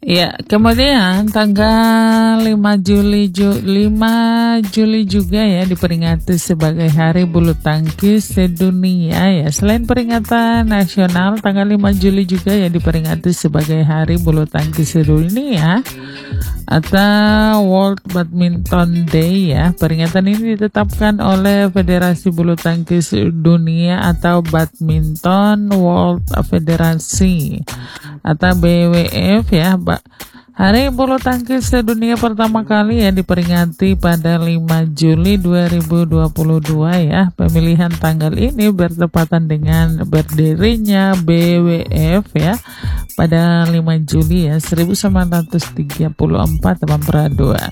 Ya, kemudian tanggal 5 Juli juga ya diperingati sebagai Hari Bulu Tangkis Sedunia ya. Selain peringatan nasional, tanggal 5 Juli juga ya diperingati sebagai Hari Bulu Tangkis Sedunia atau World Badminton Day ya. Peringatan ini ditetapkan oleh Federasi Bulu Tangkis Dunia atau Badminton World Federasi atau BWF ya. Hari Bulu Tangkis Sedunia pertama kali ya diperingati pada 5 Juli 2022 ya. Pemilihan tanggal ini bertepatan dengan berdirinya BWF ya pada 5 Juli ya 1934 Taman Pradua.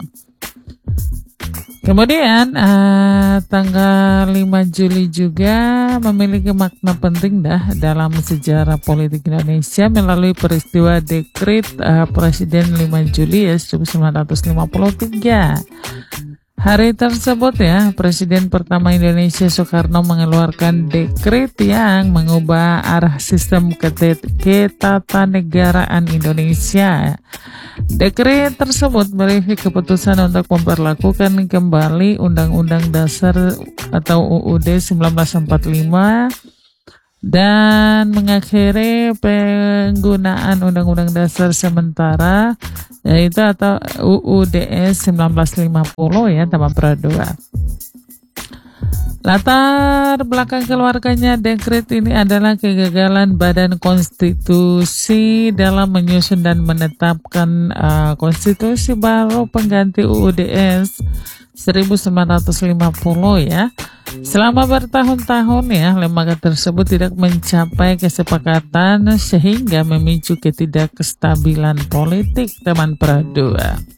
Kemudian tanggal 5 Juli juga memiliki makna penting dalam sejarah politik Indonesia melalui peristiwa dekret Presiden 5 Juli 1953. Hari tersebut ya, Presiden pertama Indonesia Soekarno mengeluarkan dekret yang mengubah arah sistem ketatanegaraan Indonesia. Dekret tersebut berisi keputusan untuk memperlakukan kembali Undang-Undang Dasar atau UUD 1945 dan mengakhiri penggunaan Undang-Undang Dasar sementara yaitu atau UUDS 1950 ya Taman Pradua. Latar belakang keluarganya dekret ini adalah kegagalan Badan Konstitusi dalam menyusun dan menetapkan konstitusi baru pengganti UUDS 1950 ya. Selama bertahun-tahun ya, lembaga tersebut tidak mencapai kesepakatan sehingga memicu ketidakstabilan politik Taman Pradua.